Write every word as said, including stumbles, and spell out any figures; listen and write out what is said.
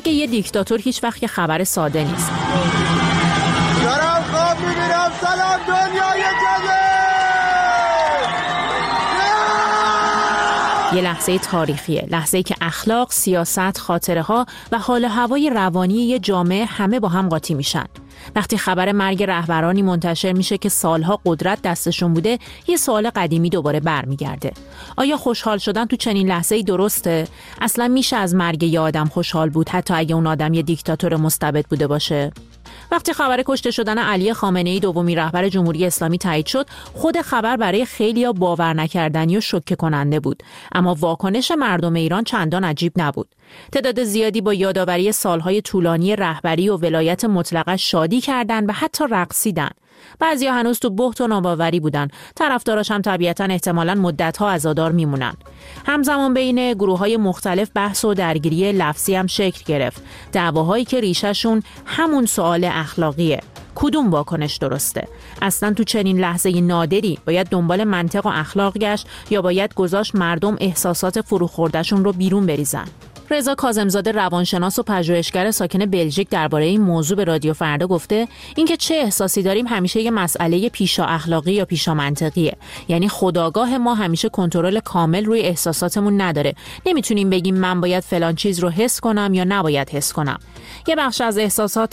مرگ یه دیکتاتور هیچ وقت یه خبر ساده نیست. دارم خواب می‌بینم سلام دنیای جدید. یه لحظه تاریخیه، لحظه‌ای که اخلاق، سیاست، خاطره‌ها و حال و هوای روانی یه جامعه همه با هم قاطی میشن. وقتی خبر مرگ رهبرانی منتشر میشه که سالها قدرت دستشون بوده، یه سوال قدیمی دوباره برمیگرده. آیا خوشحال شدن تو چنین لحظه‌ای درسته؟ اصلا میشه از مرگ یه آدم خوشحال بود حتی اگه اون آدم یه دیکتاتور مستبد بوده باشه؟ وقتی خبر کشته شدن علی خامنه‌ای دومین رهبر جمهوری اسلامی تایید شد، خود خبر برای خیلی‌ها باور نکردنی و شوکه کننده بود، اما واکنش مردم ایران چندان عجیب نبود. تعداد زیادی با یادآوری سالهای طولانی رهبری و ولایت مطلقه شادی کردند و حتی رقصیدن. بعضیا هنوز تو بهت و ناباوری بودن. طرفداراش هم طبیعتاً احتمالاً مدت‌ها عزادار میمونن. همزمان بین گروه‌های مختلف بحث و درگیری لفظی هم شکل گرفت. دعواهایی که ریشه‌شون همون سوال اخلاقیه. کدوم واکنش درسته؟ اصلا تو چنین لحظه نادری باید دنبال منطق و اخلاق گشت یا باید گذاشت مردم احساسات فروخورده‌شون رو بیرون بریزن؟ رضا کاظمزاده روانشناس و پژوهشگر ساکن بلژیک درباره این موضوع به رادیو فردا گفته اینکه چه احساسی داریم همیشه یه مسئله پیشا اخلاقی یا پیشا منطقیه. یعنی خودآگاه ما همیشه کنترل کامل روی احساساتمون نداره. نمیتونیم بگیم من باید فلان چیز رو حس کنم یا نباید حس کنم. یه بخش از احساسات